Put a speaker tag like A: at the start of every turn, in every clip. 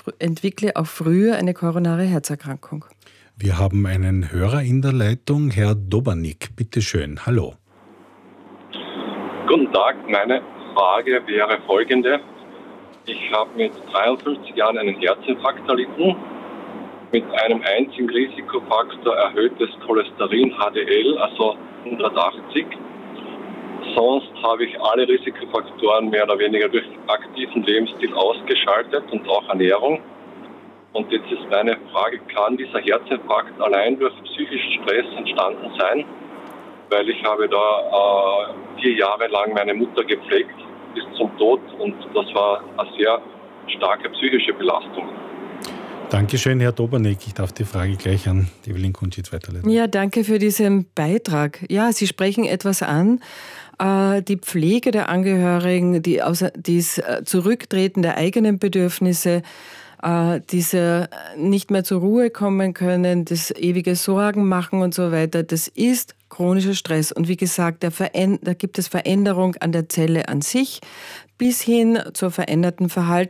A: entwickle auch früher eine koronare Herzerkrankung.
B: Wir haben einen Hörer in der Leitung, Herr Dobernik. Bitte schön. Hallo.
C: Guten Tag, meine Frage wäre folgende. Ich habe mit 53 Jahren einen Herzinfarkt erlitten, mit einem einzigen Risikofaktor erhöhtes Cholesterin HDL, also 180. Sonst habe ich alle Risikofaktoren mehr oder weniger durch aktiven Lebensstil ausgeschaltet und auch Ernährung. Und jetzt ist meine Frage, kann dieser Herzinfarkt allein durch psychischen Stress entstanden sein? Weil ich habe da 4 Jahre lang meine Mutter gepflegt bis zum Tod und das war eine sehr starke psychische Belastung.
B: Dankeschön, Herr Dobernik. Ich darf die Frage gleich an Evelyn Kunschitz weiterleiten.
A: Ja, danke für diesen Beitrag. Ja, Sie sprechen etwas an. Die Pflege der Angehörigen, das Zurücktreten der eigenen Bedürfnisse, diese nicht mehr zur Ruhe kommen können, das ewige Sorgen machen und so weiter, das ist chronischer Stress. Und wie gesagt, da gibt es Veränderung an der Zelle an sich bis hin zur veränderten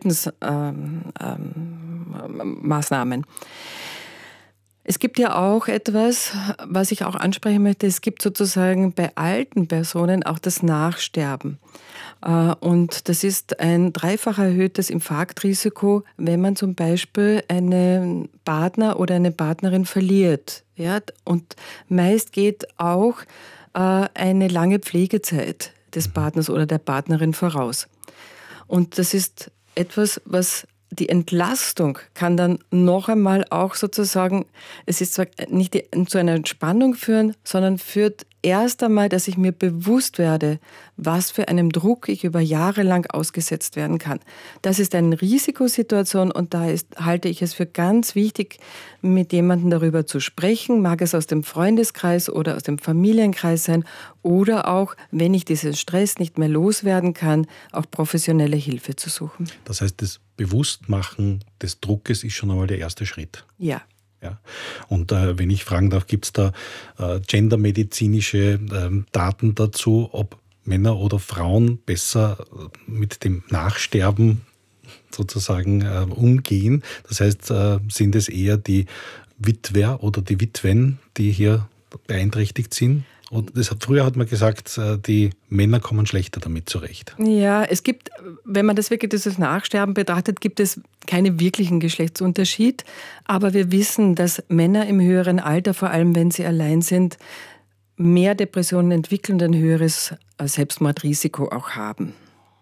A: Verhaltensmaßnahmen. Es gibt ja auch etwas, was ich auch ansprechen möchte, es gibt sozusagen bei alten Personen auch das Nachsterben. Und das ist ein dreifach erhöhtes Infarktrisiko, wenn man zum Beispiel einen Partner oder eine Partnerin verliert. Ja? Und meist geht auch eine lange Pflegezeit des Partners oder der Partnerin voraus. Und das ist etwas, was die Entlastung kann dann noch einmal auch sozusagen, es ist zwar nicht zu einer Entspannung führen, sondern führt erst einmal, dass ich mir bewusst werde, was für einem Druck ich über Jahre lang ausgesetzt werden kann. Das ist eine Risikosituation und da halte ich es für ganz wichtig, mit jemandem darüber zu sprechen, mag es aus dem Freundeskreis oder aus dem Familienkreis sein oder auch, wenn ich diesen Stress nicht mehr loswerden kann, auch professionelle Hilfe zu suchen.
B: Das heißt, das Bewusstmachen des Druckes ist schon einmal der erste Schritt.
A: Ja.
B: Ja. Und wenn ich fragen darf, gibt es da gendermedizinische Daten dazu, ob Männer oder Frauen besser mit dem Nachsterben sozusagen umgehen? Das heißt, sind es eher die Witwer oder die Witwen, die hier beeinträchtigt sind? Und früher hat man gesagt, die Männer kommen schlechter damit zurecht.
A: Ja, es gibt, wenn man das wirklich dieses Nachsterben betrachtet, gibt es keinen wirklichen Geschlechtsunterschied. Aber wir wissen, dass Männer im höheren Alter, vor allem wenn sie allein sind, mehr Depressionen entwickeln und ein höheres Selbstmordrisiko auch haben.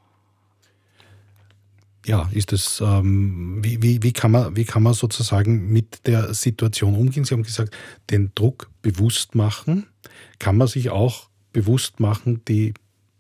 B: Ja, ist es, wie kann man sozusagen mit der Situation umgehen? Sie haben gesagt, den Druck bewusst machen. Kann man sich auch bewusst machen, die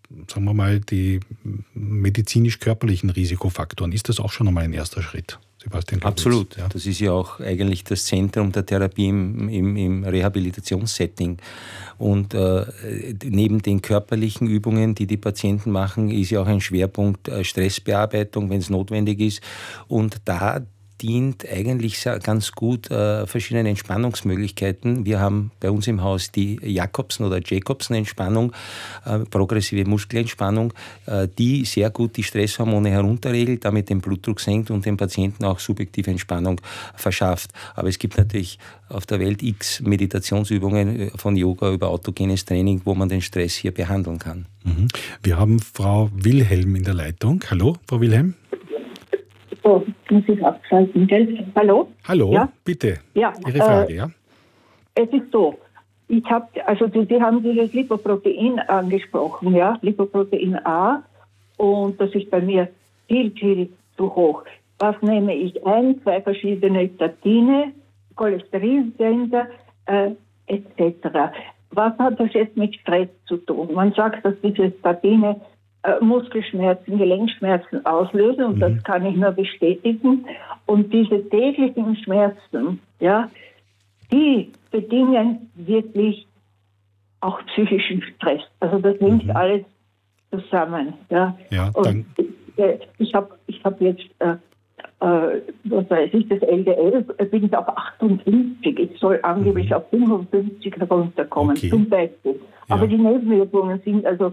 B: medizinisch-körperlichen Risikofaktoren? Ist das auch schon einmal ein erster Schritt? Sebastian Globitz?
D: Absolut.
B: Ja.
D: Das ist ja auch eigentlich das Zentrum der Therapie im Rehabilitationssetting. Und neben den körperlichen Übungen, die die Patienten machen, ist ja auch ein Schwerpunkt Stressbearbeitung, wenn es notwendig ist. Und da dient eigentlich ganz gut verschiedene Entspannungsmöglichkeiten. Wir haben bei uns im Haus die Jacobsen- oder Jacobsen-Entspannung, progressive Muskelentspannung, die sehr gut die Stresshormone herunterregelt, damit den Blutdruck senkt und dem Patienten auch subjektive Entspannung verschafft. Aber es gibt natürlich auf der Welt x Meditationsübungen von Yoga über autogenes Training, wo man den Stress hier behandeln kann.
B: Wir haben Frau Wilhelm in der Leitung. Hallo, Frau Wilhelm.
E: So, muss ich abschalten, gell? Hallo?
B: Hallo,
E: ja?
B: Bitte.
E: Ja,
B: Ihre Frage, ja?
E: Es ist so, Sie haben dieses Lipoprotein angesprochen, ja, Lipoprotein A, und das ist bei mir viel, viel zu hoch. Was nehme ich ein? 2 verschiedene Statine, Cholesterinsender, etc. Was hat das jetzt mit Stress zu tun? Man sagt, dass diese Statine Muskelschmerzen, Gelenkschmerzen auslösen und das kann ich nur bestätigen. Und diese täglichen Schmerzen, ja, die bedingen wirklich auch psychischen Stress. Also das hängt alles zusammen. Ja,
B: ja
E: und ich hab jetzt, was weiß ich, das LDL, bin ich auf 58. Ich soll angeblich auf 55 herunterkommen, zum Beispiel. Aber die Nebenwirkungen sind also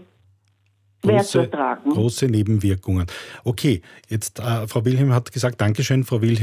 B: große Nebenwirkungen. Okay, jetzt Frau Wilhelm hat gesagt, Dankeschön, Frau Wilhelm.